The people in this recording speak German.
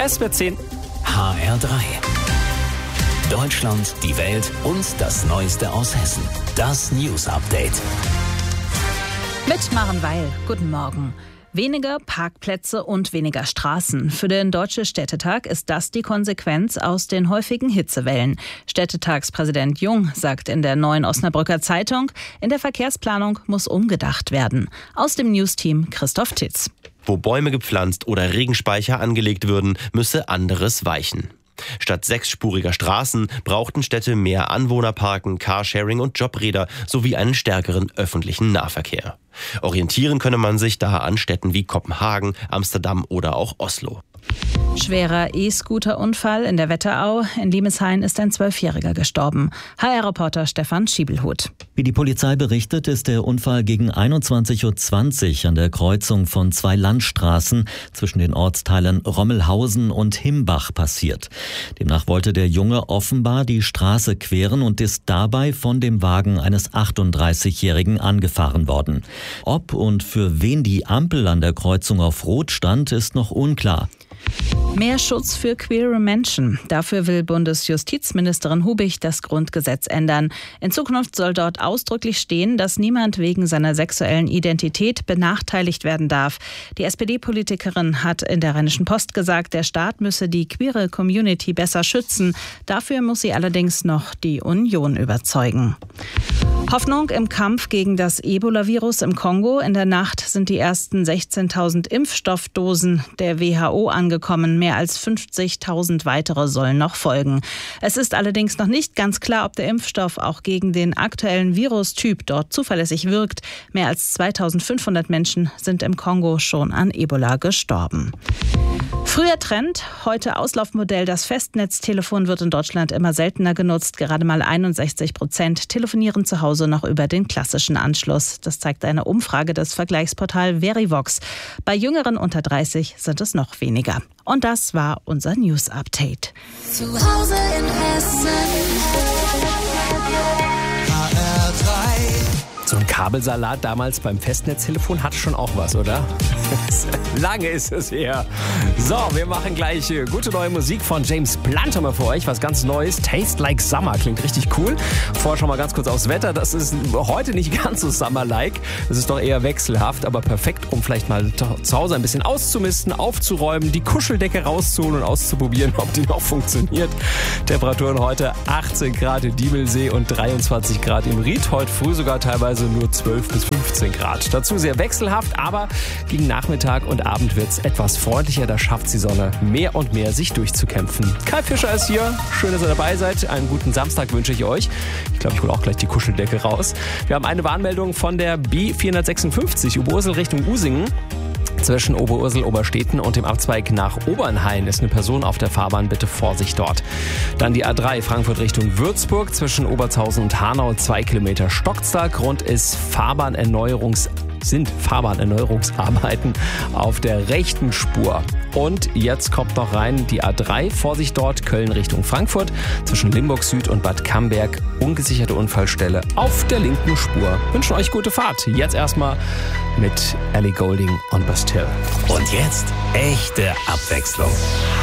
Es wird 10. HR3. Deutschland, die Welt und das Neueste aus Hessen. Das News Update. Mit Maren Weil. Guten Morgen. Weniger Parkplätze und weniger Straßen. Für den Deutschen Städtetag ist das die Konsequenz aus den häufigen Hitzewellen. Städtetagspräsident Jung sagt in der Neuen Osnabrücker Zeitung, in der Verkehrsplanung muss umgedacht werden. Aus dem Newsteam Christoph Titz. Wo Bäume gepflanzt oder Regenspeicher angelegt würden, müsse anderes weichen. Statt 6-spuriger Straßen brauchten Städte mehr Anwohnerparken, Carsharing und Jobräder sowie einen stärkeren öffentlichen Nahverkehr. Orientieren könne man sich da an Städten wie Kopenhagen, Amsterdam oder auch Oslo. Schwerer E-Scooter-Unfall in der Wetterau. In Limeshain ist ein 12-Jähriger gestorben. HR-Reporter Stefan Schiebelhut. Wie die Polizei berichtet, ist der Unfall gegen 21.20 Uhr an der Kreuzung von 2 Landstraßen zwischen den Ortsteilen Rommelhausen und Himbach passiert. Demnach wollte der Junge offenbar die Straße queren und ist dabei von dem Wagen eines 38-Jährigen angefahren worden. Ob und für wen die Ampel an der Kreuzung auf Rot stand, ist noch unklar. Mehr Schutz für queere Menschen. Dafür will Bundesjustizministerin Hubig das Grundgesetz ändern. In Zukunft soll dort ausdrücklich stehen, dass niemand wegen seiner sexuellen Identität benachteiligt werden darf. Die SPD-Politikerin hat in der Rheinischen Post gesagt, der Staat müsse die queere Community besser schützen. Dafür muss sie allerdings noch die Union überzeugen. Hoffnung im Kampf gegen das Ebola-Virus im Kongo. In der Nacht sind die ersten 16.000 Impfstoffdosen der WHO angekommen. Mehr als 50.000 weitere sollen noch folgen. Es ist allerdings noch nicht ganz klar, ob der Impfstoff auch gegen den aktuellen Virustyp dort zuverlässig wirkt. Mehr als 2.500 Menschen sind im Kongo schon an Ebola gestorben. Früher Trend, heute Auslaufmodell. Das Festnetztelefon wird in Deutschland immer seltener genutzt. Gerade mal 61% telefonieren zu Hause noch über den klassischen Anschluss. Das zeigt eine Umfrage des Vergleichsportals Verivox. Bei Jüngeren unter 30 sind es noch weniger. Und das war unser News Update. Zu Hause in Hessen. So ein Kabelsalat damals beim Festnetztelefon hatte schon auch was, oder? Lange ist es her. So, wir machen gleich gute neue Musik von James Blunt haben wir für euch. Was ganz Neues. Taste Like Summer. Klingt richtig cool. Vorher schon mal ganz kurz aufs Wetter. Das ist heute nicht ganz so Summer-like. Das ist doch eher wechselhaft, aber perfekt, um vielleicht mal zu Hause ein bisschen auszumisten, aufzuräumen, die Kuscheldecke rauszuholen und auszuprobieren, ob die noch funktioniert. Temperaturen heute 18 Grad in Diemelsee und 23 Grad im Ried. Heute früh sogar teilweise nur 12 bis 15 Grad. Dazu sehr wechselhaft, aber gegen Nachmittag und Abend wird es etwas freundlicher. Da schafft die Sonne mehr und mehr, sich durchzukämpfen. Kai Fischer ist hier. Schön, dass ihr dabei seid. Einen guten Samstag wünsche ich euch. Ich glaube, ich hole auch gleich die Kuscheldecke raus. Wir haben eine Warnmeldung von der B456 Oberursel Richtung Usingen. Zwischen Oberursel, Obersteten und dem Abzweig nach Obernhain ist eine Person auf der Fahrbahn. Bitte Vorsicht dort. Dann die A3 Frankfurt Richtung Würzburg. Zwischen Obertshausen und Hanau 2 Kilometer stockt's da. Grund ist Fahrbahnerneuerungsarbeiten auf der rechten Spur. Und jetzt kommt noch rein die A3. Vorsicht dort, Köln Richtung Frankfurt. Zwischen Limburg Süd und Bad Camberg ungesicherte Unfallstelle auf der linken Spur. Wünschen euch gute Fahrt. Jetzt erstmal mit Ellie Goulding und Bastille. Und jetzt echte Abwechslung.